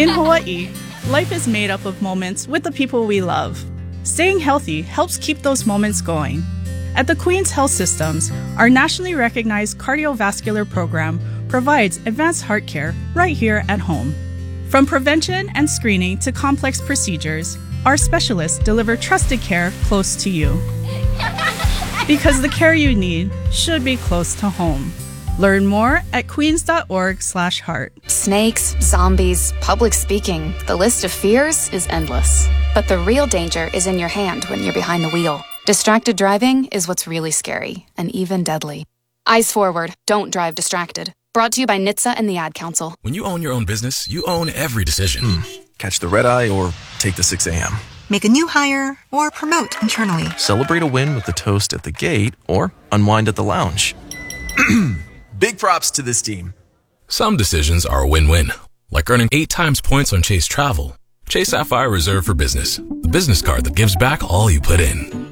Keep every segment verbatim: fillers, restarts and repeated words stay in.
In Hawaii, life is made up of moments with the people we love. Staying healthy helps keep those moments going. At the Queen's Health Systems, our nationally recognized cardiovascular program provides advanced heart care right here at home. From prevention and screening to complex procedures, our specialists deliver trusted care close to you. Because the care you need should be close to home. Learn more at queens.org slash heart. Snakes, zombies, public speaking. The list of fears is endless. But the real danger is in your hand when you're behind the wheel. Distracted driving is what's really scary and even deadly. Eyes forward. Don't drive distracted. Brought to you by N H T S A and the Ad Council. When you own your own business, you own every decision. Mm. Catch the red eye or take the six a.m. Make a new hire or promote internally. Celebrate a win with the toast at the gate or unwind at the lounge. Big props to this team. Some decisions are a win-win, like earning eight times points on Chase Travel. Chase Sapphire Reserve for Business, the business card that gives back all you put in.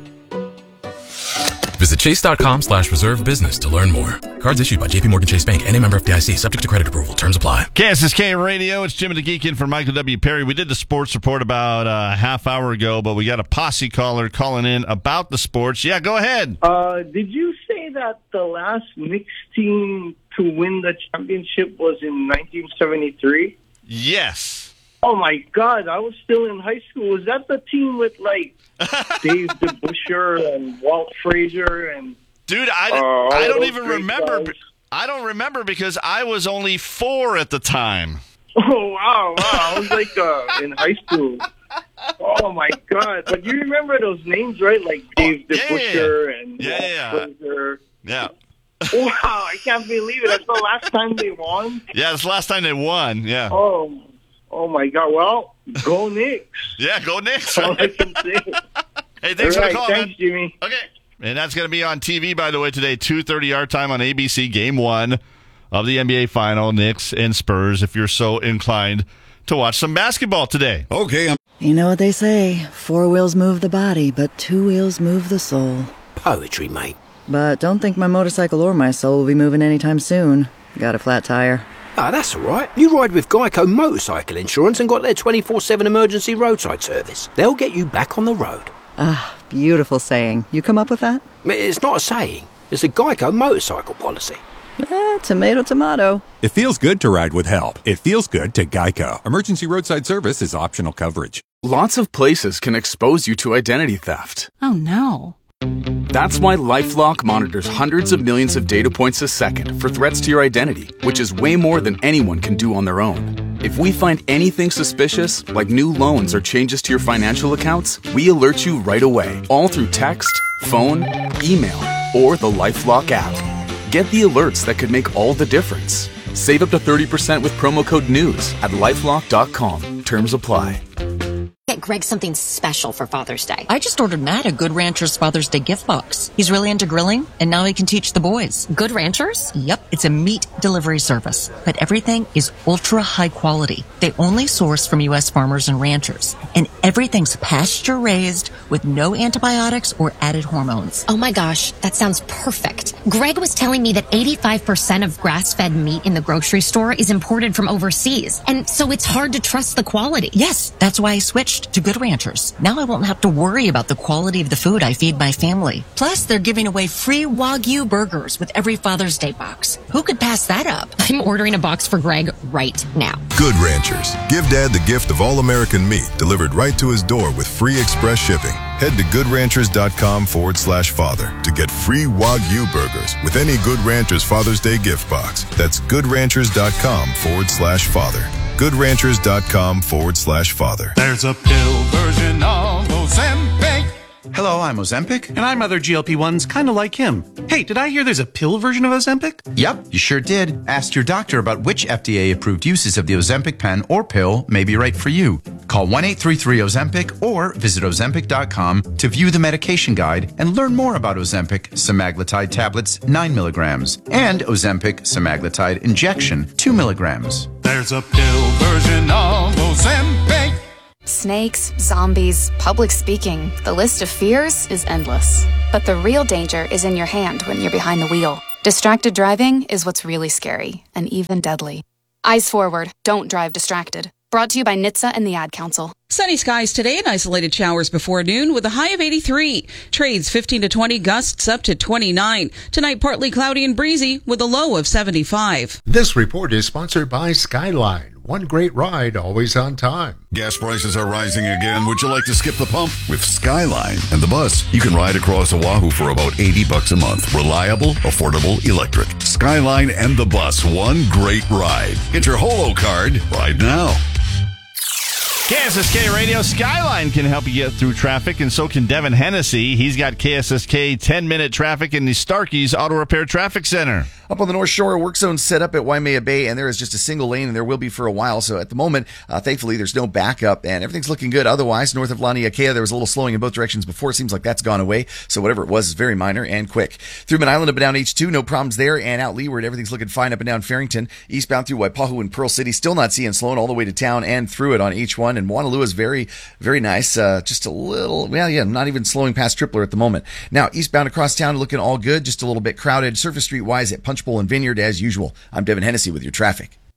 Visit chase.com slash reserve business to learn more. Cards issued by J P Morgan Chase Bank and a member F D I C, subject to credit approval. Terms apply. K S S K Radio, it's Jim and the Geek in for Michael W. Perry. We did the sports report about a half hour ago, but we got a posse caller calling in about the sports. Yeah, go ahead. Uh, did you say that the last Knicks team to win the championship was in nineteen seventy-three? Yes. Oh, my God. I was still in high school. Was that the team with, like, Dave DeBusschere and Walt Frazier and dude I, uh, I don't even remember guys? I don't remember because I was only four at the time. Oh wow wow I was like uh, in high school. Oh my God. But you remember those names, right? Like Dave oh, yeah, DeBusschere yeah. and yeah, Walt yeah. Frazier. Yeah. Wow, I can't believe it. That's the last time they won. Yeah, it's the last time they won. Yeah. Oh Oh, my God. Well, go Knicks. Yeah, go Knicks. All I can say. Hey, thanks All for right, the call, thanks, man. Jimmy. Okay. And that's going to be on T V, by the way, today, two thirty our time on A B C, game one of the N B A Final, Knicks and Spurs, if you're so inclined to watch some basketball today. Okay. I'm- you know what they say, four wheels move the body, but two wheels move the soul. Poetry, mate. But don't think my motorcycle or my soul will be moving anytime soon. Got a flat tire. Ah, that's all right. You ride with Geico Motorcycle Insurance and got their twenty-four seven emergency roadside service. They'll get you back on the road. Ah, beautiful saying. You come up with that? It's not a saying. It's a Geico motorcycle policy. Eh, tomato, tomato. It feels good to ride with help. It feels good to Geico. Emergency roadside service is optional coverage. Lots of places can expose you to identity theft. Oh, no. That's why LifeLock monitors hundreds of millions of data points a second for threats to your identity, which is way more than anyone can do on their own. If we find anything suspicious, like new loans or changes to your financial accounts, we alert you right away, all through text, phone, email, or the LifeLock app. Get the alerts that could make all the difference. Save up to thirty percent with promo code NEWS at lifelock dot com. Terms apply. Get Greg something special for Father's Day. I just ordered Matt a Good Ranchers Father's Day gift box. He's really into grilling, and now he can teach the boys. Good Ranchers? Yep, it's a meat delivery service, but everything is ultra high quality. They only source from U S farmers and ranchers, and everything's pasture raised with no antibiotics or added hormones. Oh my gosh, that sounds perfect. Greg was telling me that eighty-five percent of grass-fed meat in the grocery store is imported from overseas, and so it's hard to trust the quality. Yes, that's why I switched to Good Ranchers. Now I won't have to worry about the quality of the food I feed my family. Plus, they're giving away free Wagyu burgers with every Father's Day box. Who could pass that up? I'm ordering a box for Greg right now. Good Ranchers. Give Dad the gift of all-American meat delivered right to his door with free express shipping. Head to goodranchers.com forward slash father to get free Wagyu burgers with any Good Ranchers Father's Day gift box. That's goodranchers.com forward slash father. goodranchers.com forward slash father. There's a pill version of Ozempic. Hello, I'm Ozempic, and I'm other G L P ones kind of like him. Hey, did I hear there's a pill version of Ozempic? Yep, you sure did. Ask your doctor about which F D A-approved uses of the Ozempic pen or pill may be right for you. Call one eight three three Ozempic or visit ozempic dot com to view the medication guide and learn more about Ozempic semaglutide tablets nine milligrams and Ozempic semaglutide injection two milligrams. There's a pill version of Ozempic. Snakes, zombies, public speaking. The list of fears is endless. But the real danger is in your hand when you're behind the wheel. Distracted driving is what's really scary and even deadly. Eyes forward. Don't drive distracted. Brought to you by N H T S A and the Ad Council. Sunny skies today and isolated showers before noon with a high of eighty-three. Trades fifteen to twenty, gusts up to twenty-nine. Tonight, partly cloudy and breezy with a low of seventy-five. This report is sponsored by Skyline. One great ride, always on time. Gas prices are rising again. Would you like to skip the pump? With Skyline and the bus, you can ride across Oahu for about eighty bucks a month. Reliable, affordable, electric. Skyline and the bus, one great ride. Get your Holo card right now. K S S K Radio Skyline can help you get through traffic, and so can Devin Hennessy. He's got K S S K ten-minute traffic in the Starkey's Auto Repair Traffic Center. Up on the North Shore, work zone set up at Waimea Bay, and there is just a single lane, and there will be for a while. So at the moment, uh, thankfully, there's no backup, and everything's looking good. Otherwise, north of Laniakea, there was a little slowing in both directions before. It seems like that's gone away. So whatever it was is very minor and quick. Through Mid Island up and down H two, no problems there, and out leeward, everything's looking fine up and down Farrington. Eastbound through Waipahu and Pearl City, still not seeing slowing all the way to town and through it on H one. And Wanalua is very, very nice. Uh, just a little, well, yeah, not even slowing past Tripler at the moment. Now, eastbound across town, looking all good, just a little bit crowded. Surface Street wise at Punch Bowl and Vineyard as usual. I'm Devin Hennessy with your traffic.